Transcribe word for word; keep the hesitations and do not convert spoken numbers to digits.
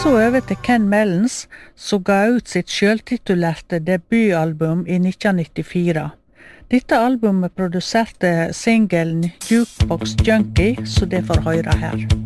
Så over til Ken Mellens, som ga ut sitt selvtitulerte debutalbum i nitten nittifire. Dette albumet produserte singelen Jukebox Junkie, så det får høre her.